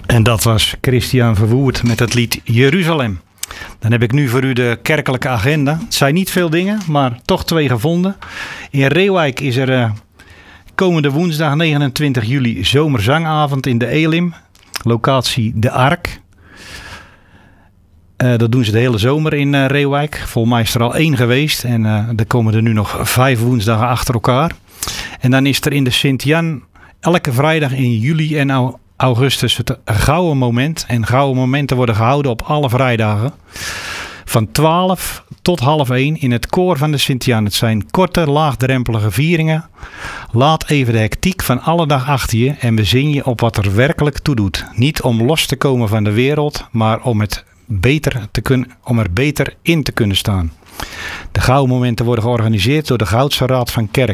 En dat was Christian Verwoerd met het lied Jeruzalem. Dan heb ik nu voor u de kerkelijke agenda. Het zijn niet veel dingen, maar toch 2 gevonden. In Reeuwijk is er komende woensdag 29 juli zomerzangavond in de Elim. Locatie De Ark. Dat doen ze de hele zomer in Reeuwijk. Volgens mij is er al 1 geweest. En er komen er nu nog 5 woensdagen achter elkaar. En dan is er in de Sint-Jan elke vrijdag in juli en augustus het Gouden Moment. En Gouden Momenten worden gehouden op alle vrijdagen. Van 12 tot 12:30 in het koor van de Sint-Jan. Het zijn korte, laagdrempelige vieringen. Laat even de hectiek van alle dag achter je en bezin je op wat er werkelijk toe doet. Niet om los te komen van de wereld, maar om er beter in te kunnen staan. De Gouden Momenten worden georganiseerd door de Goudse Raad van Kerken.